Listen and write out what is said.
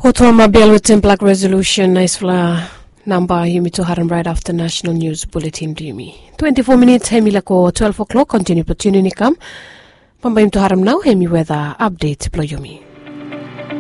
Hotwama bill with black resolution isfla number yumi to haram right after national news bulletin yumi. 24 minutes hemi ko 12 o'clock continue opportunity come. Pamba yum to haram now hemi weather update plo yumi.